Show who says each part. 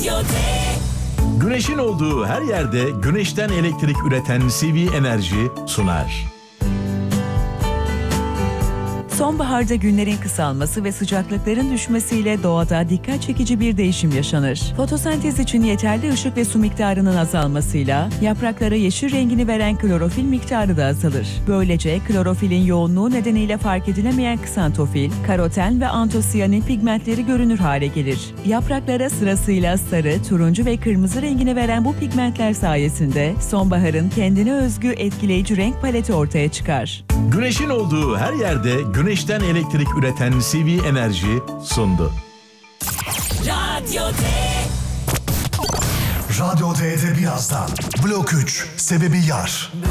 Speaker 1: Güneşin olduğu her yerde güneşten elektrik üreten CV Enerji sunar.
Speaker 2: Sonbaharda günlerin kısalması ve sıcaklıkların düşmesiyle doğada dikkat çekici bir değişim yaşanır. Fotosentez için yeterli ışık ve su miktarının azalmasıyla yapraklara yeşil rengini veren klorofil miktarı da azalır. Böylece klorofilin yoğunluğu nedeniyle fark edilemeyen ksantofil, karoten ve antosiyanin pigmentleri görünür hale gelir. Yapraklara sırasıyla sarı, turuncu ve kırmızı rengini veren bu pigmentler sayesinde sonbaharın kendine özgü etkileyici renk paleti ortaya çıkar.
Speaker 1: Güneşin olduğu her yerde güneşten elektrik üreten CV Enerji sundu.
Speaker 3: Radyo D'de birazdan. Blok 3, sebebi yar.